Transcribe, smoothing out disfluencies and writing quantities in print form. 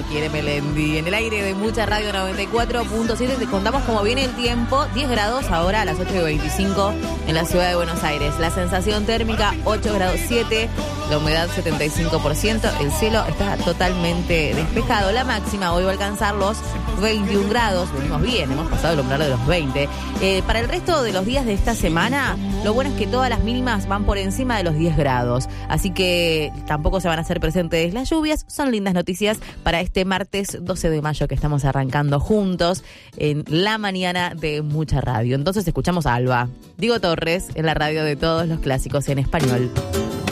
quiere Melendi. En el aire de Mucha Radio 94.7 te contamos cómo viene el tiempo. 10 grados ahora a las 8:25 en la ciudad de Buenos Aires. La sensación térmica 8 grados 7, la humedad 75%. El cielo está totalmente despejado. La máxima hoy va a alcanzar los 21 grados. Venimos bien, hemos pasado el umbral de los 20. Para el resto de los días de esta semana, lo bueno es que todas las mínimas van por encima de los 10 grados. Así que tampoco se van a hacer presentes las lluvias. Son lindas noticias para este martes 12 de mayo que estamos arrancando juntos en la mañana de Mucha Radio. Entonces escuchamos a Alba, Diego Torres en la radio de todos los clásicos en español.